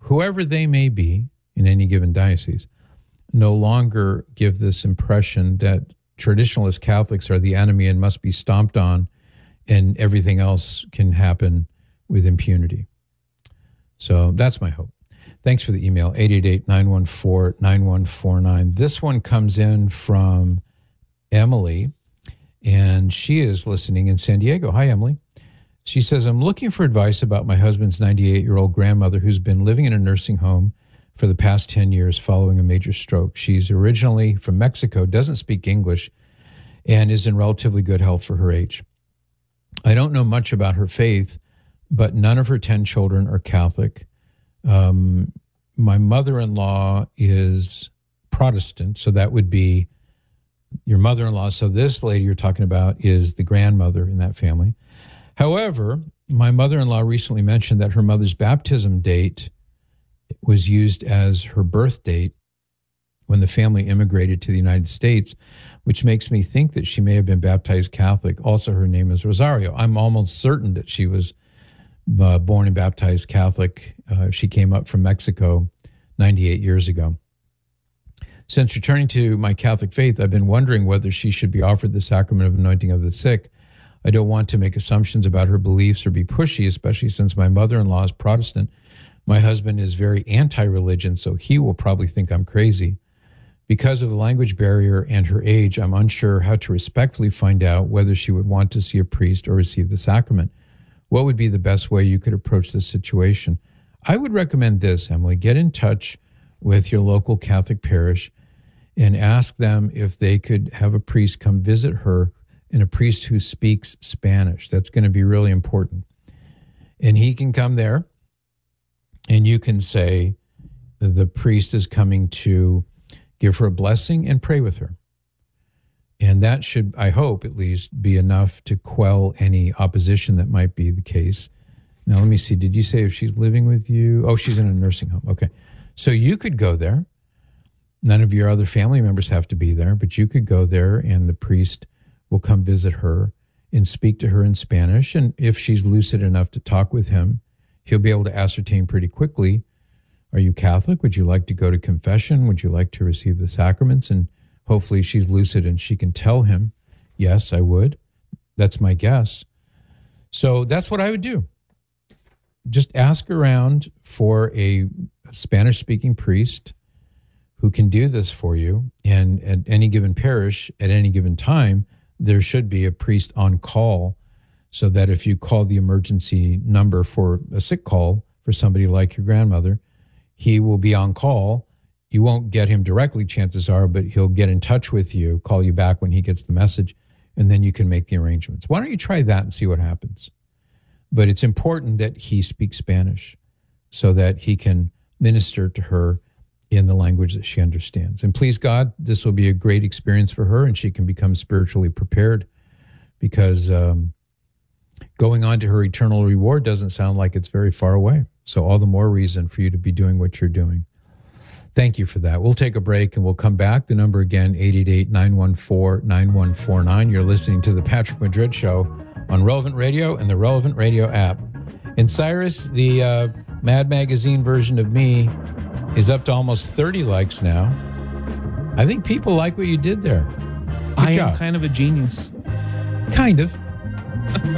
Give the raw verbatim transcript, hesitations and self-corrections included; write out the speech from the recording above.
whoever they may be in any given diocese, no longer give this impression that traditionalist Catholics are the enemy and must be stomped on, and everything else can happen with impunity. So that's my hope. Thanks for the email, eight eight eight, nine one four, nine one four nine. This one comes in from Emily, and she is listening in San Diego. Hi, Emily. She says, I'm looking for advice about my husband's ninety-eight-year-old grandmother who's been living in a nursing home for the past ten years following a major stroke. She's originally from Mexico, doesn't speak English, and is in relatively good health for her age. I don't know much about her faith, but none of her ten children are Catholic. Um, my mother-in-law is Protestant, so that would be your mother-in-law. So this lady you're talking about is the grandmother in that family. However, my mother-in-law recently mentioned that her mother's baptism date was used as her birth date when the family immigrated to the United States, which makes me think that she may have been baptized Catholic. Also, her name is Rosario. I'm almost certain that she was uh, born and baptized Catholic. Uh, she came up from Mexico ninety-eight years ago. Since returning to my Catholic faith, I've been wondering whether she should be offered the sacrament of anointing of the sick. I don't want to make assumptions about her beliefs or be pushy, especially since my mother-in-law is Protestant. My husband is very anti-religion, so he will probably think I'm crazy. Because of the language barrier and her age, I'm unsure how to respectfully find out whether she would want to see a priest or receive the sacrament. What would be the best way you could approach this situation? I would recommend this, Emily. Get in touch with your local Catholic parish and ask them if they could have a priest come visit her, and a priest who speaks Spanish. That's going to be really important. And he can come there, and you can say the priest is coming to give her a blessing and pray with her. And that should, I hope at least, be enough to quell any opposition that might be the case. Now, let me see. Did you say if she's living with you? Oh, she's in a nursing home. Okay. So you could go there. None of your other family members have to be there, but you could go there and the priest will come visit her and speak to her in Spanish. And if she's lucid enough to talk with him, he'll be able to ascertain pretty quickly, are you Catholic? Would you like to go to confession? Would you like to receive the sacraments? And hopefully she's lucid and she can tell him, yes, I would. That's my guess. So that's what I would do. Just ask around for a Spanish-speaking priest who can do this for you. And at any given parish, at any given time, there should be a priest on call so that if you call the emergency number for a sick call for somebody like your grandmother, he will be on call. You won't get him directly, chances are, but he'll get in touch with you, call you back when he gets the message, and then you can make the arrangements. Why don't you try that and see what happens? But it's important that he speaks Spanish so that he can minister to her in the language that she understands. And please God, this will be a great experience for her and she can become spiritually prepared, because um, going on to her eternal reward doesn't sound like it's very far away. So all the more reason for you to be doing what you're doing. Thank you for that. We'll take a break and we'll come back. The number again, eight eight eight, nine one four, nine one four nine. You're listening to The Patrick Madrid Show on Relevant Radio and the Relevant Radio app. And Cyrus, the uh, Mad Magazine version of me, is up to almost thirty likes now. I think people like what you did there. Good I job. am kind of a genius. Kind of.